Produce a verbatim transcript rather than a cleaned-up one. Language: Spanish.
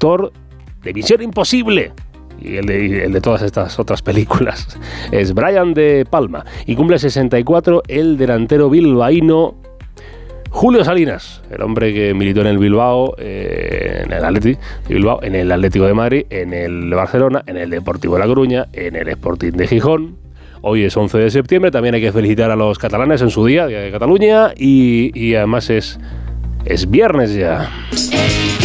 actor de Misión Imposible y el de, el de todas estas otras películas. Es Brian De Palma. Y cumple sesenta y cuatro el delantero bilbaíno Julio Salinas, el hombre que militó en el Bilbao, eh, en el Atleti de Bilbao, en el Atlético de Madrid, en el Barcelona, en el Deportivo de La Coruña, en el Sporting de Gijón. Hoy es once de septiembre, también hay que felicitar a los catalanes en su día, Día de Cataluña, y, y además es, es viernes ya.